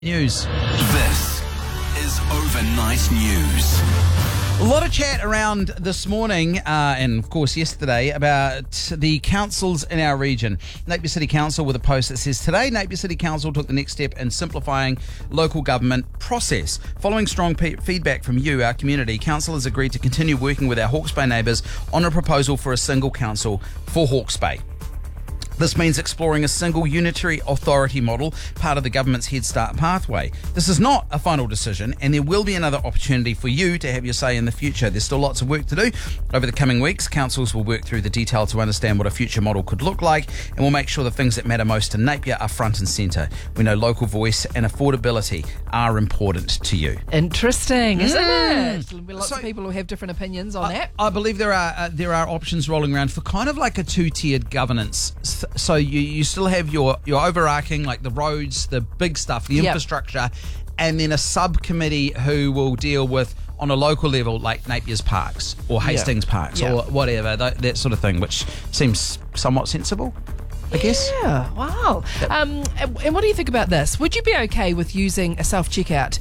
News. This is Overnight News. A lot of chat around this morning and of course yesterday about the councils in our region. Napier City Council with a post that says, today Napier City Council took the next step in simplifying local government process. Following strong feedback from you, our community, council has agreed to continue working with our Hawke's Bay neighbours on a proposal for a single council for Hawke's Bay. This means exploring a single unitary authority model, part of the government's Head Start pathway. This is not a final decision, and there will be another opportunity for you to have your say in the future. There's still lots of work to do. Over the coming weeks, councils will work through the detail to understand what a future model could look like, and we'll make sure the things that matter most to Napier are front and centre. We know local voice and affordability are important to you. Interesting, isn't it? There'll be lots of people who have different opinions on that. I believe there are options rolling around for kind of like a two-tiered governance. So you still have your overarching, like the roads, the big stuff, the infrastructure, and then a subcommittee who will deal with, on a local level, like Napier's Parks or Hastings Parks or whatever, that sort of thing, which seems somewhat sensible, I guess. Yeah, wow. And what do you think about this? Would you be okay with using a self-checkout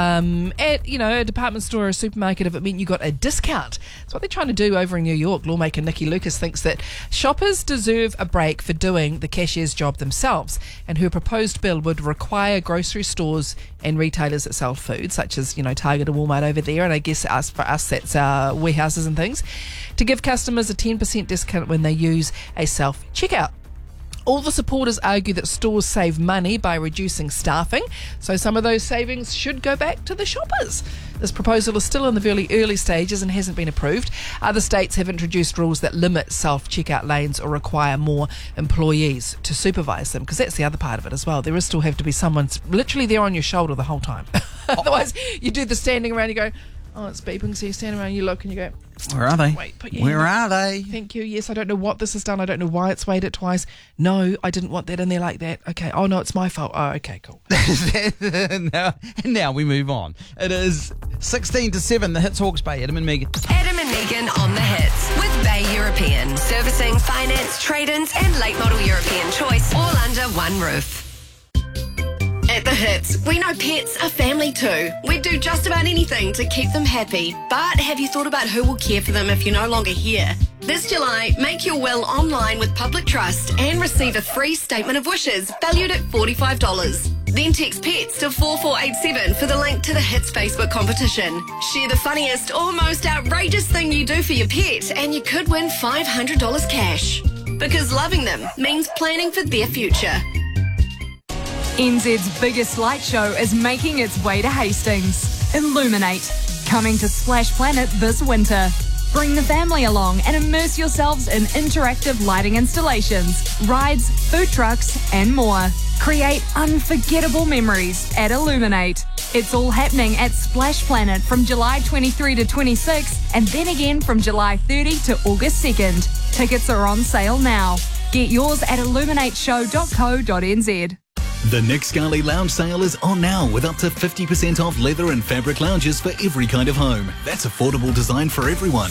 at, a department store or a supermarket if it meant you got a discount? That's what they're trying to do over in New York. Lawmaker Nikki Lucas thinks that shoppers deserve a break for doing the cashier's job themselves, and her proposed bill would require grocery stores and retailers that sell food, such as, Target or Walmart over there, and I guess for us that's warehouses and things, to give customers a 10% discount when they use a self-checkout. All the supporters argue that stores save money by reducing staffing, so some of those savings should go back to the shoppers. This proposal is still in the early stages and hasn't been approved. Other states have introduced rules that limit self-checkout lanes or require more employees to supervise them, because that's the other part of it as well. There will still have to be someone literally there on your shoulder the whole time. Otherwise, you do the standing around, you go, oh, it's beeping, so you stand around, you look and you go, where are they? Wait, put your Where hand are they? Thank you. Yes, I don't know what this has done. I don't know why it's weighed it twice. No, I didn't want that in there like that. Okay. Oh, no, it's my fault. Oh, okay, cool. now we move on. It is 16 to 7, the Hits Hawke's Bay. Adam and Megan. Adam and Megan on the Hits with Bay European. Servicing, finance, trade-ins and late model European choice all under one roof. At the Hits, we know pets are family too. We'd do just about anything to keep them happy. But have you thought about who will care for them if you're no longer here? This July, make your will online with Public Trust and receive a free statement of wishes valued at $45. Then text PETS to 4487 for the link to the Hits Facebook competition. Share the funniest or most outrageous thing you do for your pet and you could win $500 cash. Because loving them means planning for their future. NZ's biggest light show is making its way to Hastings. Illuminate, coming to Splash Planet this winter. Bring the family along and immerse yourselves in interactive lighting installations, rides, food trucks and more. Create unforgettable memories at Illuminate. It's all happening at Splash Planet from July 23 to 26 and then again from July 30 to August 2nd. Tickets are on sale now. Get yours at illuminateshow.co.nz. The Nick Scali Lounge sale is on now with up to 50% off leather and fabric lounges for every kind of home. That's affordable design for everyone.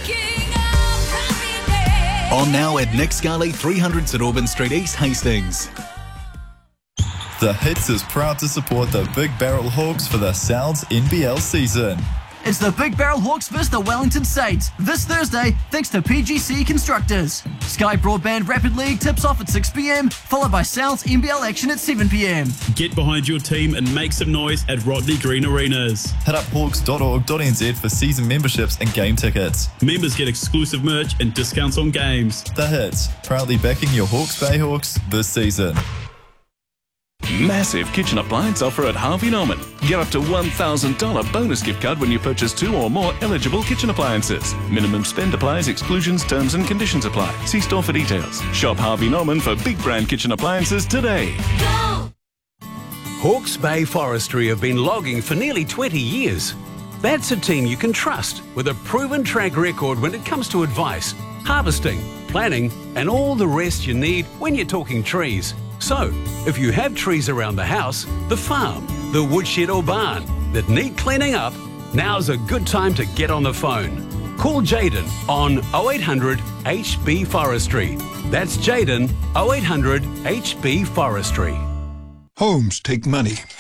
On now at Nick Scali, 300 St Auburn Street East, Hastings. The Hits is proud to support the Big Barrel Hawks for the Sounds NBL season. It's the Big Barrel Hawks vs the Wellington Saints this Thursday thanks to PGC Constructors. Sky Broadband Rapid League tips off at 6 p.m, followed by Sounds NBL action at 7 p.m. Get behind your team and make some noise at Rodney Green Arenas. Hit up hawks.org.nz for season memberships and game tickets. Members get exclusive merch and discounts on games. The Hits, proudly backing your Hawke's Bay Hawks this season. Massive kitchen appliance offer at Harvey Norman. Get up to $1,000 bonus gift card when you purchase 2 or more eligible kitchen appliances. Minimum spend applies, exclusions, terms and conditions apply. See store for details. Shop Harvey Norman for big brand kitchen appliances today. Go! Hawke's Bay Forestry have been logging for nearly 20 years. That's a team you can trust with a proven track record when it comes to advice, harvesting, planning and all the rest you need when you're talking trees. So, if you have trees around the house, the farm, the woodshed or barn that need cleaning up, now's a good time to get on the phone. Call Jaden on 0800 HB Forestry. That's Jaden 0800 HB Forestry. Homes take money.